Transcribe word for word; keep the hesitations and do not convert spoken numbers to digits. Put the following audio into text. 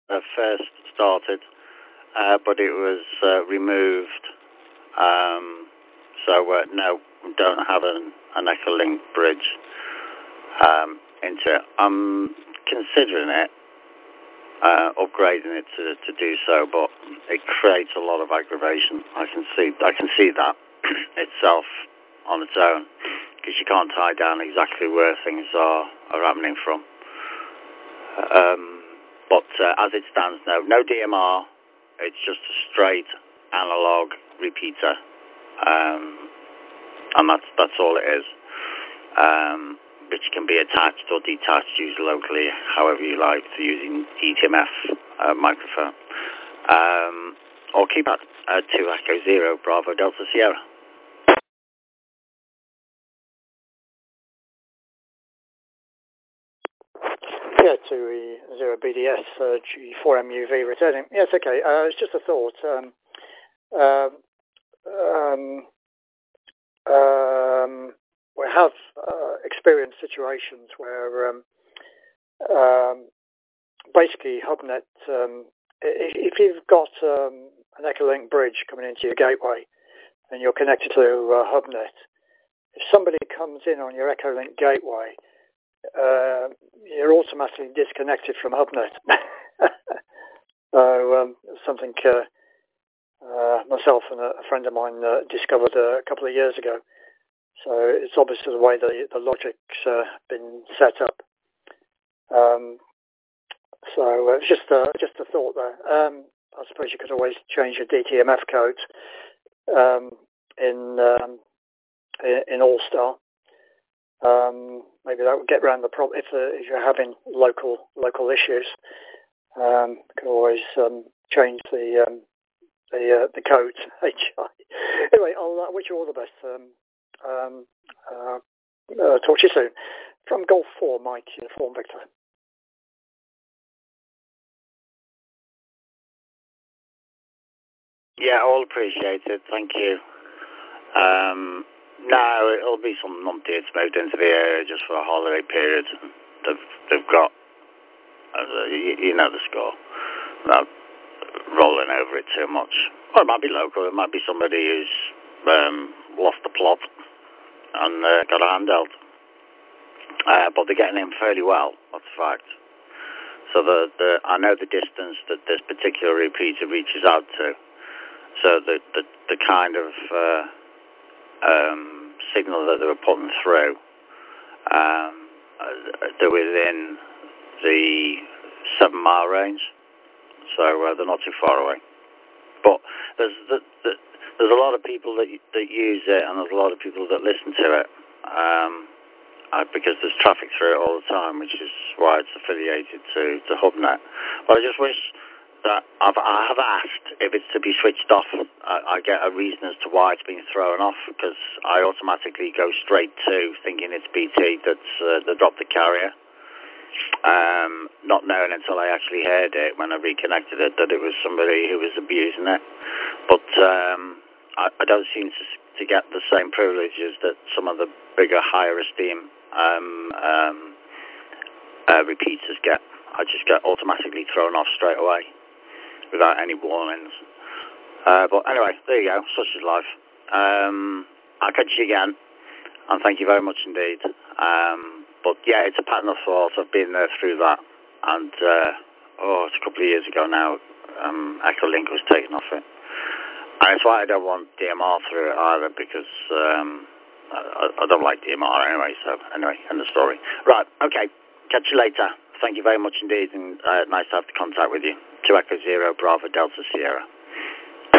uh, first started, uh, but it was uh, removed. Um, so uh, no, we don't have an, an Echolink bridge um, into it. I'm considering it, uh, upgrading it to, to do so, but it creates a lot of aggravation. I can see I can see that itself on its own, because you can't tie down exactly where things are, are happening from. Um, but uh, as it stands now, no D M R, it's just a straight analog repeater, um, and that's that's all it is, um, which can be attached or detached, used locally, however you like, to using E T M F uh, microphone, um, or keep at uh, two Echo Zero Bravo Delta Sierra. Yeah, to zero B D S, uh, G four M U V returning. Yes, okay. Uh, it's just a thought. Um, um, um, um, we have uh, experienced situations where um, um, basically HubNet, um, if, if you've got um, an Echolink bridge coming into your gateway and you're connected to uh, HubNet, if somebody comes in on your Echolink gateway, Uh, you're automatically disconnected from HubNet. so um, something uh, uh, myself and a, a friend of mine uh, discovered uh, a couple of years ago. So it's obviously the way the, the logic's uh, been set up. Um, so uh, it's just a, just a thought there. Um, I suppose you could always change your D T M F codes um, in, um, in in All-Star. Um, maybe that would get around the problem if, uh, if you're having local local issues. Um, you can always um, change the um, the uh, the code. Anyway, I'll uh, wish you all the best. Um, um, uh, uh, talk to you soon. From Golf Four, Mike, Uniform Victor. Yeah, all appreciated. Thank you. Um, no, it'll be some numpty. It's moved into the area just for a holiday period. They've they've got, uh, you, you know the score. Not rolling over it too much. Or it might be local. It might be somebody who's um, lost the plot and uh, got a hand dealt. Uh, but they're getting in fairly well. That's a fact. So the, the I know the distance that this particular repeater reaches out to. So the the, the kind of uh, um, signal that they were putting through, um, uh, they're within the seven mile range. So uh, they're not too far away. But there's the, the, there's a lot of people that that use it, and there's a lot of people that listen to it, um, uh, because there's traffic through it all the time, which is why it's affiliated to, to HubNet. But I just wish that I've, I have asked if it's to be switched off. I, I get a reason as to why it's been thrown off, because I automatically go straight to thinking it's B T that's uh, that dropped the carrier. Um, not knowing until I actually heard it when I reconnected it that it was somebody who was abusing it. But um, I, I don't seem to, to get the same privileges that some of the bigger, higher esteem um, um, uh, repeaters get. I just get automatically thrown off straight away without any warnings. Uh, but anyway, there you go. Such is life. Um, I'll catch you again, and thank you very much indeed. Um, But yeah, it's a pattern of thought. I've been there through that, and uh, oh, it's a couple of years ago now. Um, Echolink was taken off it, and that's why I don't want D M R through it either, because um, I, I don't like D M R anyway. So anyway, end of story. Right, okay. Catch you later. Thank you very much indeed, and uh, nice to have the contact with you. Two Echo Zero Bravo Delta Sierra.